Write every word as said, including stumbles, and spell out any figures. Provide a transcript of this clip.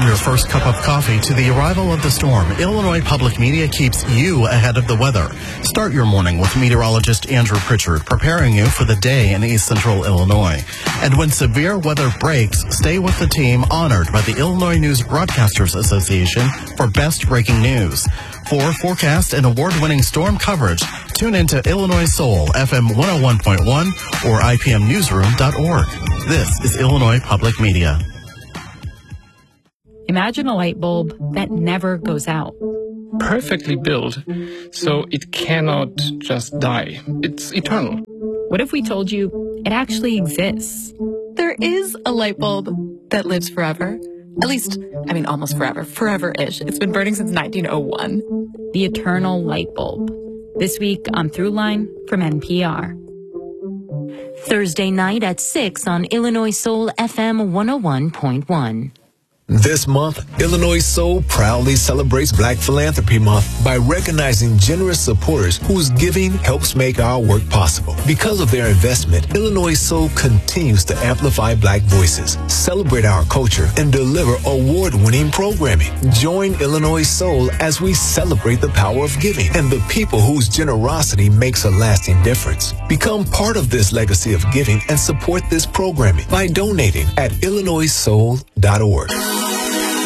your first cup of coffee to the arrival of the storm, Illinois Public Media keeps you ahead of the weather. Start your morning with meteorologist Andrew Pritchard preparing you for the day in East Central Illinois. And when severe weather breaks, stay with the team honored by the Illinois News Broadcasters Association for best breaking news. For forecast and award-winning storm coverage, tune into Illinois Soul, F M one oh one point one or I P M newsroom dot org. This is Illinois Public Media. Imagine a light bulb that never goes out. Perfectly built, so it cannot just die. It's eternal. What if we told you it actually exists? There is a light bulb that lives forever. At least, I mean, almost forever. Forever-ish. It's been burning since nineteen oh one. The eternal light bulb. This week on Throughline from N P R. Thursday night at six on Illinois Soul F M one oh one point one. This month, Illinois Soul proudly celebrates Black Philanthropy Month by recognizing generous supporters whose giving helps make our work possible. Because of their investment, Illinois Soul continues to amplify Black voices, celebrate our culture, and deliver award-winning programming. Join Illinois Soul as we celebrate the power of giving and the people whose generosity makes a lasting difference. Become part of this legacy of giving and support this programming by donating at illinois soul dot org.